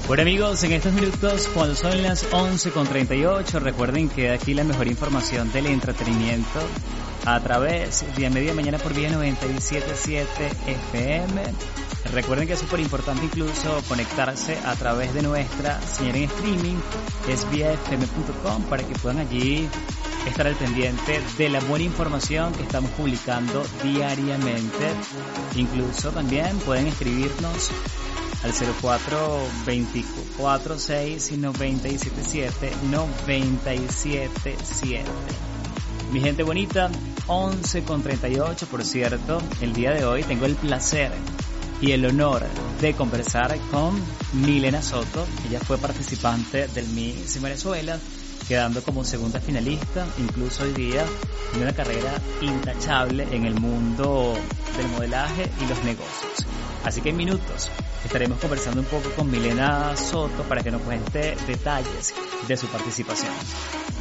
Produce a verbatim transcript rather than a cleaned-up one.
Bueno amigos, en estos minutos cuando son las once con treinta y ocho, recuerden que aquí la mejor información del entretenimiento a través de Media Mañana por Vía noventa y siete punto siete F M. Recuerden que es súper importante incluso conectarse a través de nuestra señal en streaming, es vía f m punto com, para que puedan allí estar al pendiente de la buena información que estamos publicando diariamente. Incluso también pueden escribirnos al cero cuatro veinticuatro seis noventa y siete siete noventa y siete siete. Mi gente bonita, once con treinta y ocho, por cierto, el día de hoy tengo el placer y el honor de conversar con Milena Soto. Ella fue participante del Miss Venezuela, quedando como segunda finalista. Incluso hoy día tiene una carrera intachable en el mundo del modelaje y los negocios. Así que en minutos estaremos conversando un poco con Milena Soto para que nos cuente detalles de su participación.